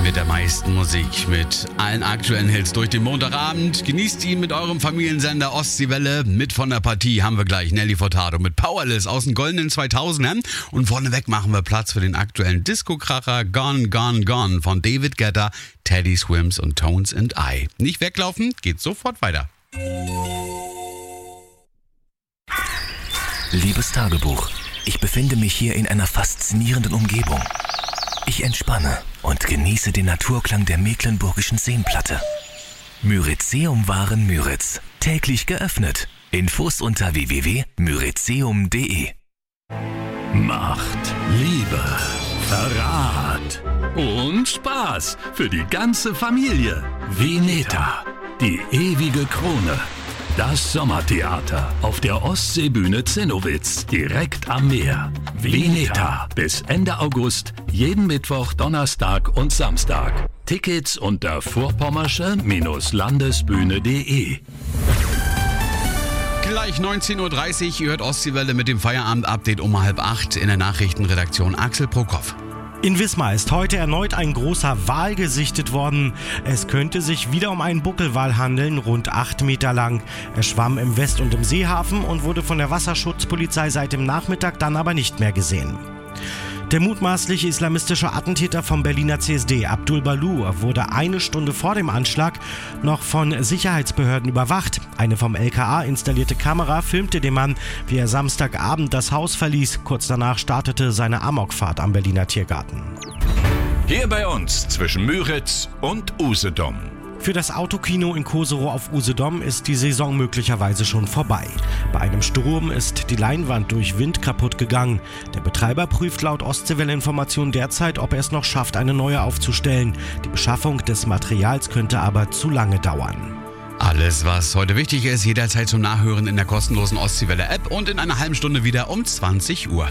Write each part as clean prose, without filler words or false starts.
mit der meisten Musik, mit allen aktuellen Hits durch den Montagabend. Genießt ihn mit eurem Familiensender Ostseewelle. Mit von der Partie haben wir gleich Nelly Furtado mit Powerless aus den goldenen 2000ern. Und vorneweg machen wir Platz für den aktuellen Disco-Kracher Gone, Gone, Gone von David Guetta, Teddy Swims und Tones and I. Nicht weglaufen, geht sofort weiter. Liebes Tagebuch, ich befinde mich hier in einer faszinierenden Umgebung. Ich entspanne und genieße den Naturklang der Mecklenburgischen Seenplatte. Myrizeum Müritz. Täglich geöffnet. Infos unter www.myrizeum.de. Macht, Liebe, Verrat und Spaß für die ganze Familie. Vineta, die ewige Krone. Das Sommertheater auf der Ostseebühne Zinnowitz, direkt am Meer. Vineta, bis Ende August, jeden Mittwoch, Donnerstag und Samstag. Tickets unter vorpommersche-landesbühne.de. Gleich 19.30 Uhr, ihr hört Ostseewelle mit dem Feierabend-Update um 7:30 in der Nachrichtenredaktion Axel Prokop. In Wismar ist heute erneut ein großer Wal gesichtet worden. Es könnte sich wieder um einen Buckelwal handeln, rund 8 Meter lang. Er schwamm im West- und im Seehafen und wurde von der Wasserschutzpolizei seit dem Nachmittag dann aber nicht mehr gesehen. Der mutmaßliche islamistische Attentäter vom Berliner CSD, Abdul Balou, wurde eine Stunde vor dem Anschlag noch von Sicherheitsbehörden überwacht. Eine vom LKA installierte Kamera filmte den Mann, wie er Samstagabend das Haus verließ. Kurz danach startete seine Amokfahrt am Berliner Tiergarten. Hier bei uns zwischen Müritz und Usedom. Für das Autokino in Koserow auf Usedom ist die Saison möglicherweise schon vorbei. Bei einem Sturm ist die Leinwand durch Wind kaputt gegangen. Der Betreiber prüft laut Ostseewelle-Informationen derzeit, ob er es noch schafft, eine neue aufzustellen. Die Beschaffung des Materials könnte aber zu lange dauern. Alles, was heute wichtig ist, jederzeit zum Nachhören in der kostenlosen Ostseewelle-App und in einer halben Stunde wieder um 20 Uhr.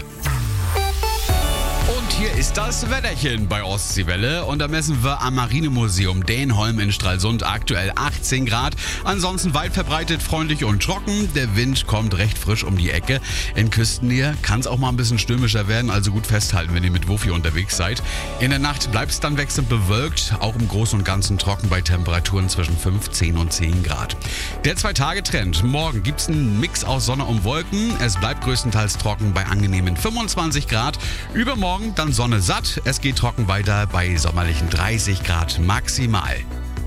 Und hier ist das Wetterchen bei Ostseewelle und da messen wir am Marinemuseum Dänholm in Stralsund aktuell 18 Grad. Ansonsten weit verbreitet, freundlich und trocken. Der Wind kommt recht frisch um die Ecke. In Küstennähe kann es auch mal ein bisschen stürmischer werden, also gut festhalten, wenn ihr mit Wuffi unterwegs seid. In der Nacht bleibt es dann wechselnd bewölkt, auch im Großen und Ganzen trocken bei Temperaturen zwischen 15 und 10 Grad. Der 2-Tage-Trend. Morgen gibt es einen Mix aus Sonne und Wolken. Es bleibt größtenteils trocken bei angenehmen 25 Grad. Übermorgen dann Sonne satt. Es geht trocken weiter bei sommerlichen 30 Grad maximal.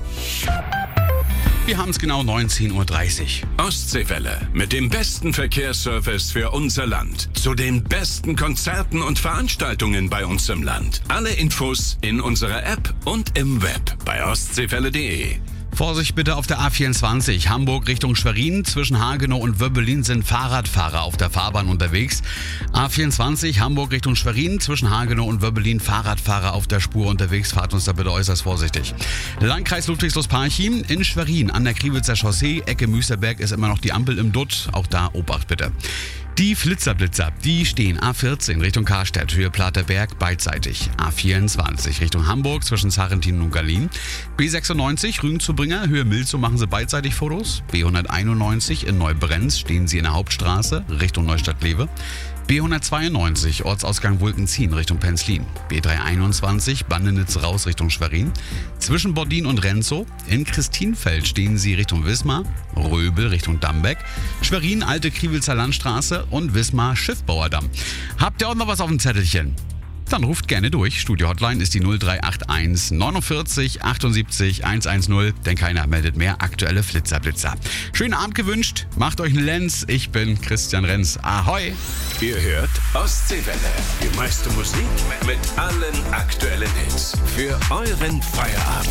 Wir haben es genau 19.30 Uhr. Ostseewelle mit dem besten Verkehrsservice für unser Land. Zu den besten Konzerten und Veranstaltungen bei uns im Land. Alle Infos in unserer App und im Web bei ostseewelle.de. Vorsicht bitte auf der A24 Hamburg Richtung Schwerin. Zwischen Hagenow und Wöbbelin sind Fahrradfahrer auf der Fahrbahn unterwegs. A24 Hamburg Richtung Schwerin. Zwischen Hagenow und Wöbbelin Fahrradfahrer auf der Spur unterwegs. Fahrt uns da bitte äußerst vorsichtig. Landkreis Ludwigslust-Parchim in Schwerin an der Kriwitzer Chaussee. Ecke Müsterberg ist immer noch die Ampel im Dutt. Auch da Obacht bitte. Die Flitzerblitzer, die stehen A14 Richtung Karstedt, Höhe Platerberg beidseitig. A24 Richtung Hamburg zwischen Sarrentin und Gallien. B96 Rügen zu Bringer, Höhe Milzow machen sie beidseitig Fotos. B191 in Neubrenz stehen sie in der Hauptstraße Richtung Neustadt-Lewe. B192 Ortsausgang Wulkenzien Richtung Penzlin. B321 Bandenitz raus Richtung Schwerin. Zwischen Bordin und Renzow. In Christinfeld stehen sie Richtung Wismar. Röbel Richtung Dambeck. Schwerin Alte Kriwitzer Landstraße und Wismar Schiffbauerdamm. Habt ihr auch noch was auf dem Zettelchen? Dann ruft gerne durch. Studio-Hotline ist die 0381 49 78 110, denn keiner meldet mehr aktuelle Flitzerblitzer. Schönen Abend gewünscht, macht euch einen Lenz. Ich bin Christian Renz. Ahoi! Ihr hört Ostseewelle. Die meiste Musik mit allen aktuellen Hits. Für euren Feierabend.